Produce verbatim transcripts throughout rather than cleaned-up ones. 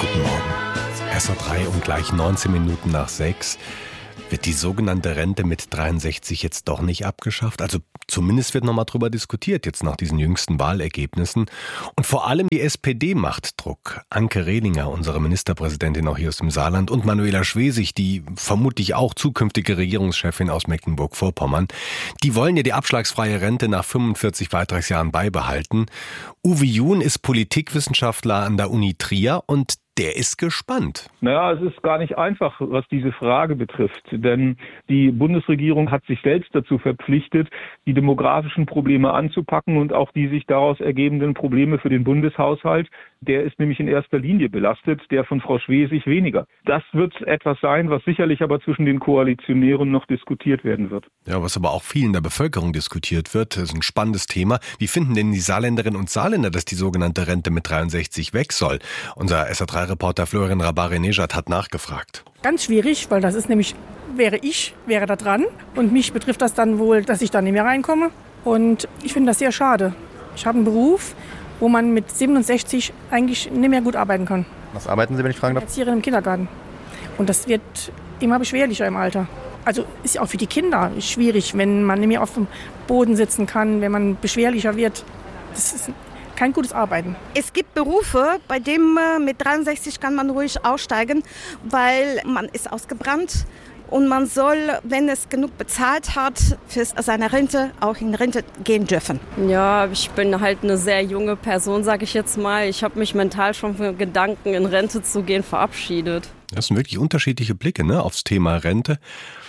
Guten Morgen. S A drei um gleich neunzehn Minuten nach sechs. Wird die sogenannte Rente mit dreiundsechzig jetzt doch nicht abgeschafft? Also zumindest wird noch mal drüber diskutiert, jetzt nach diesen jüngsten Wahlergebnissen. Und vor allem die S P D macht Druck. Anke Rehlinger, unsere Ministerpräsidentin auch hier aus dem Saarland, und Manuela Schwesig, die vermutlich auch zukünftige Regierungschefin aus Mecklenburg-Vorpommern, die wollen ja die abschlagsfreie Rente nach fünfundvierzig Beitragsjahren beibehalten. Uwe Jun ist Politikwissenschaftler an der Uni Trier und der ist gespannt. Naja, es ist gar nicht einfach, was diese Frage betrifft. Denn die Bundesregierung hat sich selbst dazu verpflichtet, die demografischen Probleme anzupacken und auch die sich daraus ergebenden Probleme für den Bundeshaushalt. Der ist nämlich in erster Linie belastet, der von Frau Schwesig weniger. Das wird etwas sein, was sicherlich aber zwischen den Koalitionären noch diskutiert werden wird. Ja, was aber auch viel in der Bevölkerung diskutiert wird, das ist ein spannendes Thema. Wie finden denn die Saarländerinnen und Saarländer, dass die sogenannte Rente mit dreiundsechzig weg soll? Unser S A drei Reporter Florian Rabari-Nejad hat nachgefragt. Ganz schwierig, weil das ist nämlich, wäre ich, wäre da dran. Und mich betrifft das dann wohl, dass ich da nicht mehr reinkomme. Und ich finde das sehr schade. Ich habe einen Beruf, wo man mit siebenundsechzig eigentlich nicht mehr gut arbeiten kann. Was arbeiten Sie, wenn ich fragen darf? Erzieherin im Kindergarten. Und das wird immer beschwerlicher im Alter. Also ist ja auch für die Kinder schwierig, wenn man nicht mehr auf dem Boden sitzen kann, wenn man beschwerlicher wird. Das ist kein gutes Arbeiten. Es gibt Berufe, bei denen mit dreiundsechzig kann man ruhig aussteigen, weil man ist ausgebrannt und man soll, wenn es genug bezahlt hat, für seine Rente auch in Rente gehen dürfen. Ja, ich bin halt eine sehr junge Person, sage ich jetzt mal. Ich habe mich mental schon für Gedanken, in Rente zu gehen, verabschiedet. Das sind wirklich unterschiedliche Blicke, ne, aufs Thema Rente.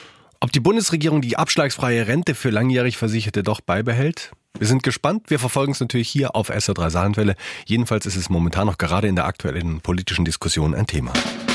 Ob die Bundesregierung die abschlagsfreie Rente für langjährig Versicherte doch beibehält? Wir sind gespannt. Wir verfolgen es natürlich hier auf S A drei Saarlandwelle. Jedenfalls ist es momentan noch gerade in der aktuellen politischen Diskussion ein Thema.